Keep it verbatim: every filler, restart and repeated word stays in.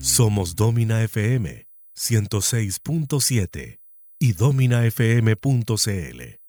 Somos Domina F M ciento seis punto siete y domina f m punto c l.